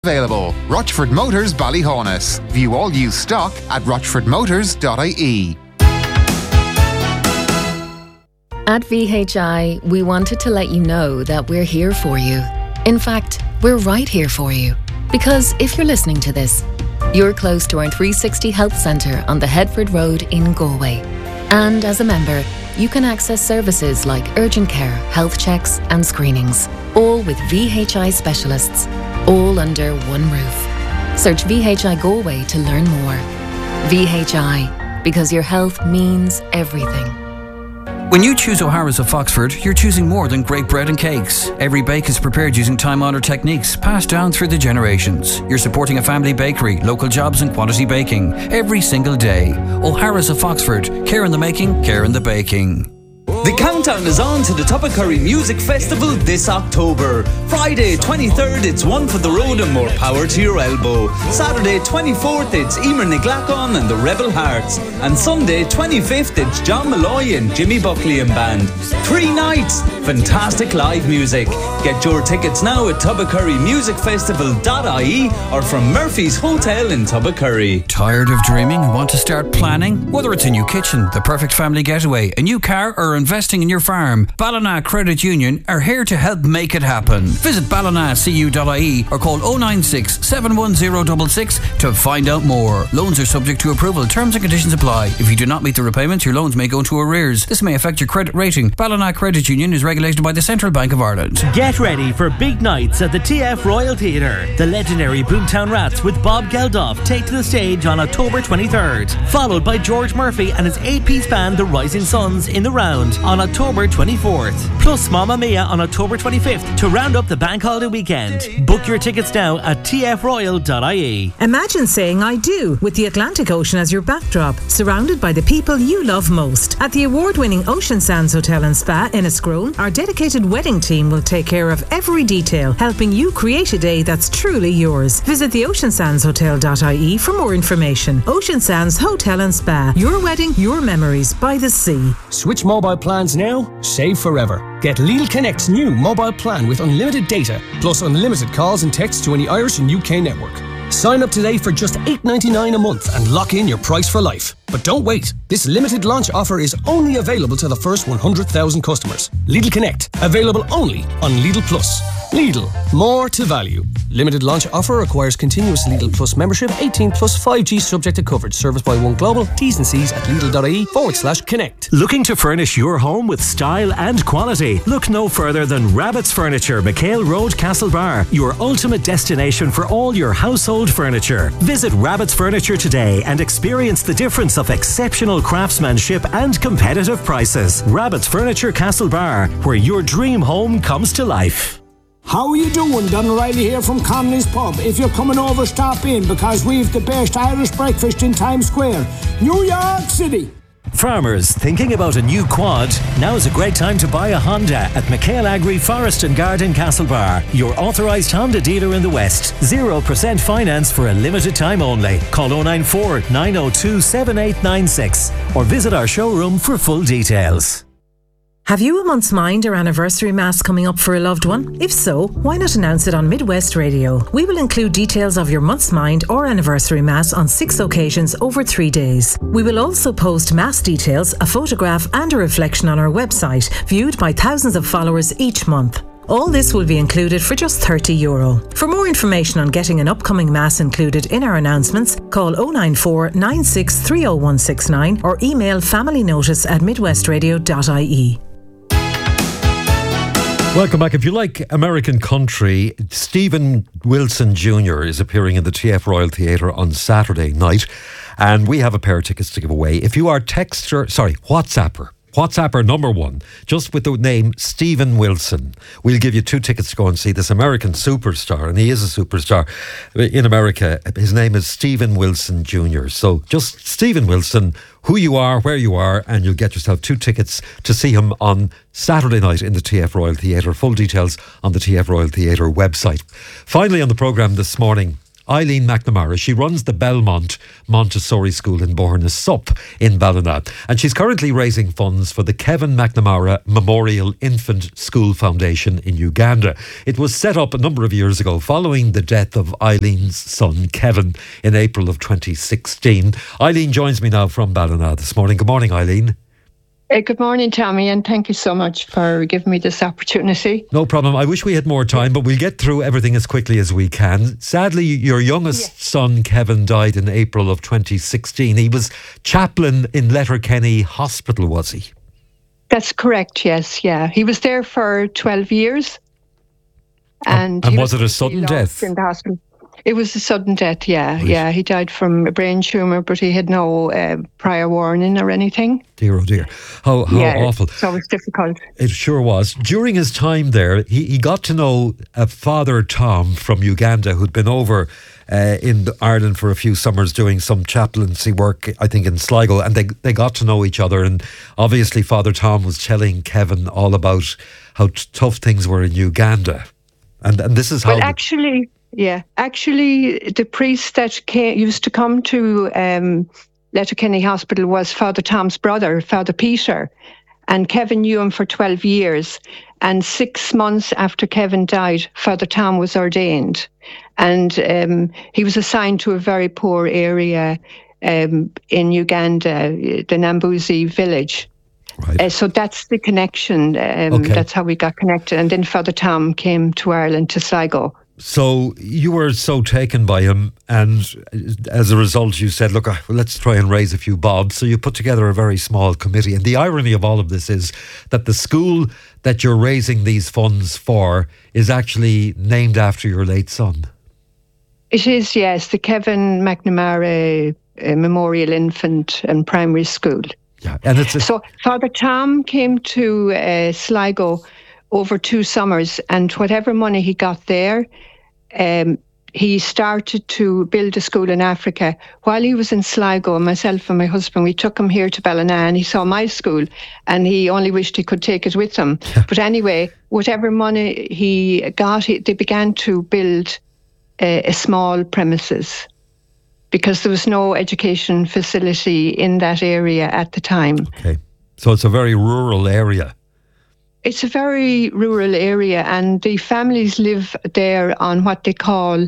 Available. Rochford Motors Ballyhonus. View all used stock at rochfordmotors.ie. At VHI, we wanted to let you know that we're here for you. In fact, we're right here for you. Because if you're listening to this, you're close to our 360 Health Centre on the Headford Road in Galway. And as a member, you can access services like urgent care, health checks and screenings, all with VHI specialists, all under one roof. Search VHI Galway to learn more. VHI, because your health means everything. When you choose O'Hara's of Foxford, you're choosing more than great bread and cakes. Every bake is prepared using time-honoured techniques passed down through the generations. You're supporting a family bakery, local jobs and quality baking every single day. O'Hara's of Foxford. Care in the making, care in the baking. The countdown is on to the Toppacurry Music Festival this October. Friday 23rd, it's One for the Road and More Power to Your Elbow. Saturday 24th, it's Emer Niglacon and the Rebel Hearts. And Sunday 25th, it's John Malloy and Jimmy Buckley and Band. 3 nights, fantastic live music. Get your tickets now at toppacurrymusicfestival.ie or from Murphy's Hotel in Toppacurry. Tired of dreaming and want to start planning? Whether it's a new kitchen, the perfect family getaway, a new car or investing in your farm, Ballina Credit Union are here to help make it happen. Visit ballinacu.ie or call 096 710 66 to find out more. Loans are subject to approval. Terms and conditions apply. If you do not meet the repayments, your loans may go into arrears. This may affect your credit rating. Ballina Credit Union is regulated by the Central Bank of Ireland. Get ready for big nights at the TF Royal Theatre. The legendary Boomtown Rats with Bob Geldof take to the stage on October 23rd, followed by George Murphy and his 8-piece band The Rising Suns in the round on October 24th, plus Mamma Mia on October 25th to round up the bank holiday weekend. Book your tickets now at tfroyal.ie. Imagine saying I do with the Atlantic Ocean as your backdrop, surrounded by the people you love most. At the award-winning Ocean Sands Hotel and Spa in Enniscrone, our dedicated wedding team will take care of every detail, helping you create a day that's truly yours. Visit theoceansandshotel.ie for more information. Ocean Sands Hotel and Spa. Your wedding, your memories by the sea. Switch mobile plans now, save forever. Get Lidl Connect's new mobile plan with unlimited data, plus unlimited calls and texts to any Irish and UK network. Sign up today for just $8.99 a month and lock in your price for life. But don't wait. This limited launch offer is only available to the first 100,000 customers. Lidl Connect, available only on Lidl Plus. Lidl, more to value. Limited launch offer requires continuous Lidl Plus membership, 18 plus 5G subject to coverage. Service by One Global. T's and C's at Lidl.ie/connect. Looking to furnish your home with style and quality? Look no further than Rabbit's Furniture, McHale Road, Castlebar. Your ultimate destination for all your household furniture. Visit Rabbit's Furniture today and experience the difference of exceptional craftsmanship and competitive prices. Rabbit's Furniture, Castlebar, where your dream home comes to life. How are you doing? Don O'Reilly here from Connolly's Pub. If you're coming over, stop in because we've the best Irish breakfast in Times Square, New York City. Farmers thinking about a new quad? Now is a great time to buy a Honda at McHale Agri Forest and Garden Castlebar, your authorised Honda dealer in the West. 0% finance for a limited time only. Call 094 902 7896 or visit our showroom for full details. Have you a month's mind or anniversary mass coming up for a loved one? If so, why not announce it on Midwest Radio? We will include details of your month's mind or anniversary mass on 6 occasions over 3 days. We will also post mass details, a photograph and a reflection on our website, viewed by thousands of followers each month. All this will be included for just €30. For more information on getting an upcoming mass included in our announcements, call 094 96 30169 or email familynotice@midwestradio.ie. Welcome back. If you like American country, Stephen Wilson Jr. is appearing in the TF Royal Theatre on Saturday night, and we have a pair of tickets to give away. If you are WhatsApper number 1, just with the name Stephen Wilson, we'll give you 2 tickets to go and see this American superstar, and he is a superstar in America. His name is Stephen Wilson Jr. So just Stephen Wilson, who you are, where you are, and you'll get yourself 2 tickets to see him on Saturday night in the TF Royal Theatre. Full details on the TF Royal Theatre website. Finally on the programme this morning, Eileen McNamara. She runs the Belmont Montessori School in Bourne-Sup in Ballina, and she's currently raising funds for the Kevin McNamara Memorial Infant School Foundation in Uganda. It was set up a number of years ago following the death of Eileen's son Kevin in April of 2016. Eileen joins me now from Ballina this morning. Good morning, Eileen. Good morning, Tommy, and thank you so much for giving me this opportunity. No problem. I wish we had more time, but we'll get through everything as quickly as we can. Sadly, your youngest son, Kevin, died in April of 2016. He was chaplain in Letterkenny Hospital, was he? That's correct, yes, yeah. He was there for 12 years. And was it a sudden death? In the hospital. It was a sudden death, yeah. Right. Yeah, he died from a brain tumour, but he had no prior warning or anything. Dear, oh dear. How awful. So it was difficult. It sure was. During his time there, he got to know Father Tom from Uganda, who'd been over in Ireland for a few summers doing some chaplaincy work, I think in Sligo, and they got to know each other. And obviously Father Tom was telling Kevin all about how tough things were in Uganda. And this is how... Well, actually, the priest that used to come to Letterkenny Hospital was Father Tom's brother, Father Peter. And Kevin knew him for 12 years. And 6 months after Kevin died, Father Tom was ordained. And he was assigned to a very poor area in Uganda, the Nambuzi village. Right. So that's the connection. That's how we got connected. And then Father Tom came to Ireland, to Sligo. So you were so taken by him, and as a result you said, look, let's try and raise a few bob. So you put together a very small committee. And the irony of all of this is that the school that you're raising these funds for is actually named after your late son. It is, yes, the Kevin McNamara Memorial Infant and Primary School. Yeah, and so Father Tom came to Sligo over 2 summers, and whatever money he got there, he started to build a school in Africa. While he was in Sligo, myself and my husband, we took him here to Ballina, and he saw my school, and he only wished he could take it with him. But anyway, whatever money he got, they began to build a small premises, because there was no education facility in that area at the time. Okay. So it's a very rural area. It's a very rural area, and the families live there on what they call,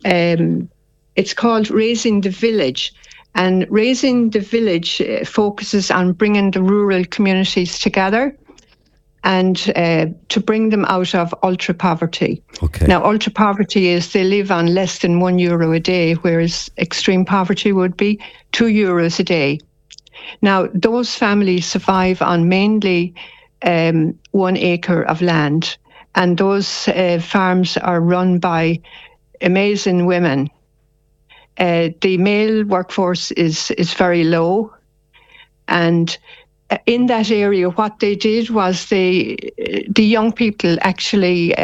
it's called Raising the Village. And Raising the Village focuses on bringing the rural communities together and to bring them out of ultra poverty. Okay. Now, ultra poverty is they live on less than €1 a day, whereas extreme poverty would be €2 a day. Now, those families survive on mainly 1 acre of land, and those farms are run by amazing women. The male workforce is very low, and in that area, what they did was the young people actually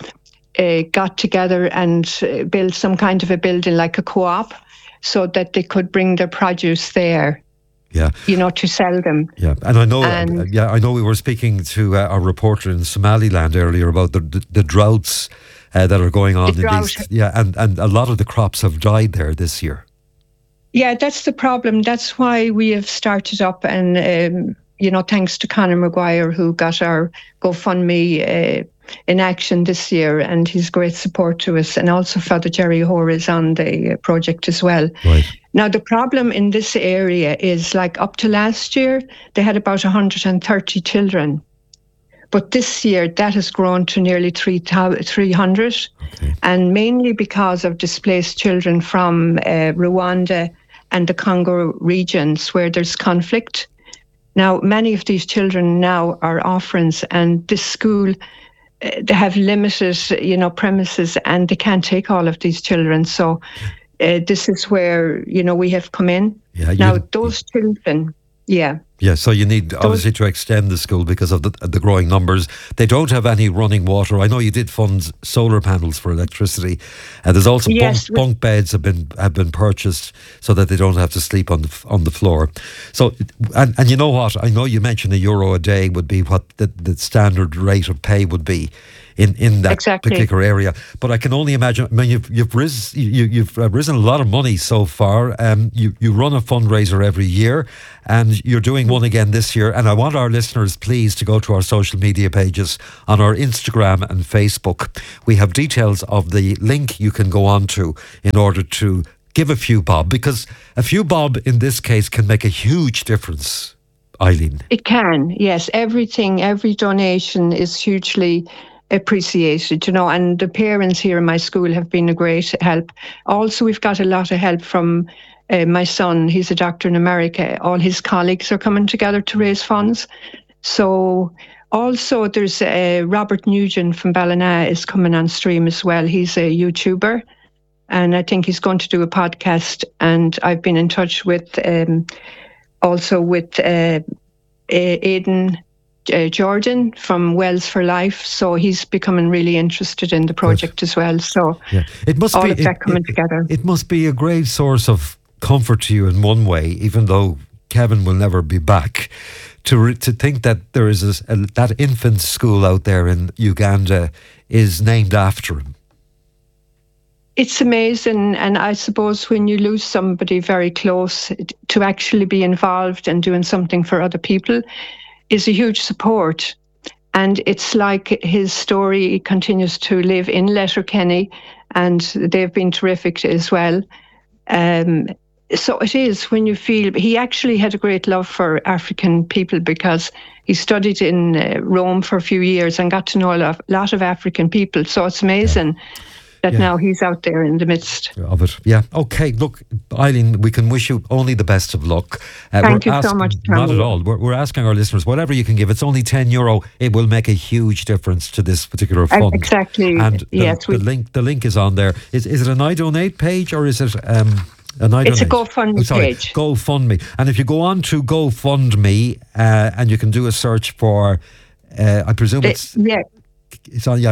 got together and built some kind of a building like a co-op, so that they could bring their produce there. Yeah, to sell them. Yeah, and I know. I know we were speaking to our reporter in Somaliland earlier about the droughts that are going on in these. Yeah, and a lot of the crops have died there this year. Yeah, that's the problem. That's why we have started up, and thanks to Conor Maguire, who got our GoFundMe in action this year, and he's great support to us, and also Father Jerry Hoare is on the project as well. Right. Now, the problem in this area is, like, up to last year, they had about 130 children. But this year, that has grown to nearly 300, okay. And mainly because of displaced children from Rwanda and the Congo regions where there's conflict. Now, many of these children now are orphans, and this school, they have limited, premises, and they can't take all of these children. So this is where, we have come in. Yeah, now, those children, yeah. Yeah, so you need obviously to extend the school because of the growing numbers. They don't have any running water. I know you did fund solar panels for electricity, and there's also bunk beds have been purchased so that they don't have to sleep on the floor. So, and you know what? I know you mentioned €1 a day would be what the standard rate of pay would be in that particular area. But I can only imagine. I mean, you've risen a lot of money so far. You run a fundraiser every year, and you're doing one again this year. And I want our listeners, please, to go to our social media pages on our Instagram and Facebook. We have details of the link you can go on to in order to give a few bob, because a few bob in this case can make a huge difference. Eileen. It can, yes. Every donation is hugely appreciated, and the parents here in my school have been a great help. Also, we've got a lot of help from my son. He's a doctor in America. All his colleagues are coming together to raise funds. So also there's Robert Nugent from Ballina is coming on stream as well. He's a YouTuber, and I think he's going to do a podcast. And I've been in touch with also with Aidan Jordan from Wells for Life, so he's becoming really interested in the project as well. So it must all be of that coming together. It must be a great source of comfort to you in one way, even though Kevin will never be back, to think that there is that infant school out there in Uganda is named after him. It's amazing, and I suppose when you lose somebody very close, to actually be involved and doing something for other people is a huge support. And it's like his story continues to live in Letterkenny, and they've been terrific as well. So it is when you feel, he actually had a great love for African people because he studied in Rome for a few years and got to know a lot of African people. So it's amazing that now he's out there in the midst of it. Yeah. Okay. Look, Eileen, we can wish you only the best of luck. Thank you so much, Tommy. Not at all. We're asking our listeners, whatever you can give, it's only €10. It will make a huge difference to this particular fund. Exactly. And the link is on there. Is it an iDonate page or is it it's a GoFundMe page. GoFundMe. And if you go on to GoFundMe and you can do a search for, I presume it's on.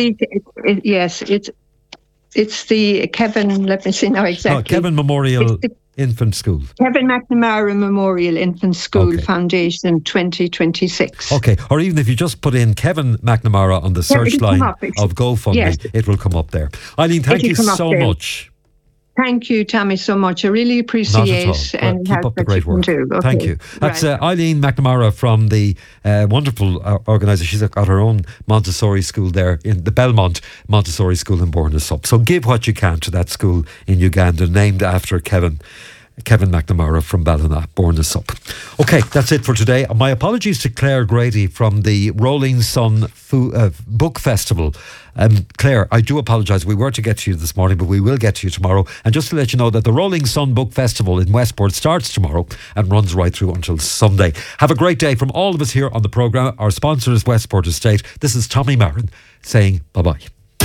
It's the Kevin, let me see now exactly. Kevin Memorial Infant School. Kevin McNamara Memorial Infant School Foundation 2026. Okay, or even if you just put in Kevin McNamara on the search line of GoFundMe, it will come up there. Eileen, thank you so much. Thank you, Tammy, so much. I really appreciate and keep up the great work. Okay. Thank you. That's Eileen McNamara from the wonderful organisation. She's got her own Montessori school there in the Belmont Montessori School in Bornasup. So give what you can to that school in Uganda, named after Kevin McNamara from Ballina, Bornasup. Okay, that's it for today. My apologies to Claire Grady from the Rolling Sun Book Festival. Claire, I do apologise. We were to get to you this morning, but we will get to you tomorrow. And just to let you know that the Rolling Sun Book Festival in Westport starts tomorrow and runs right through until Sunday. Have a great day from all of us here on the programme. Our sponsor is Westport Estate. This is Tommy Marin saying bye-bye.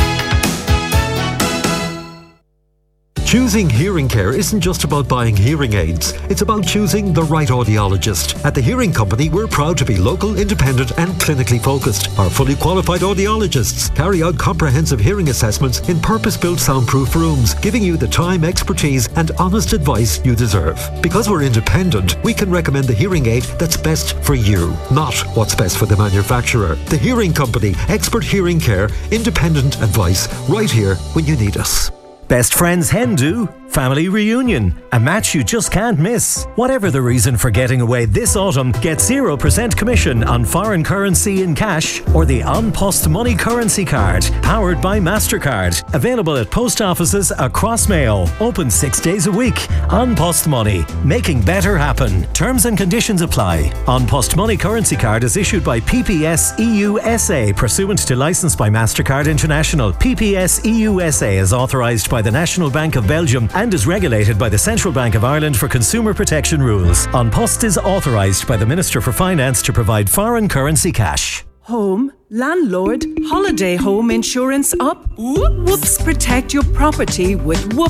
Choosing hearing care isn't just about buying hearing aids. It's about choosing the right audiologist. At the Hearing Company, we're proud to be local, independent and clinically focused. Our fully qualified audiologists carry out comprehensive hearing assessments in purpose-built soundproof rooms, giving you the time, expertise and honest advice you deserve. Because we're independent, we can recommend the hearing aid that's best for you, not what's best for the manufacturer. The Hearing Company, expert hearing care, independent advice, right here when you need us. Best Friends Hen Do, family reunion, a match you just can't miss. Whatever the reason for getting away this autumn, get 0% commission on foreign currency in cash or the An Post Money Currency Card, powered by MasterCard. Available at post offices across Mayo. Open 6 days a week. An Post Money, making better happen. Terms and conditions apply. An Post Money Currency Card is issued by PPS EU SA, pursuant to licence by MasterCard International. PPS EU SA is authorised by the National Bank of Belgium and is regulated by the Central Bank of Ireland for consumer protection rules. An Post is authorised by the Minister for Finance to provide foreign currency cash. Home, landlord, holiday home insurance up? Whoops! Protect your property with Whoops.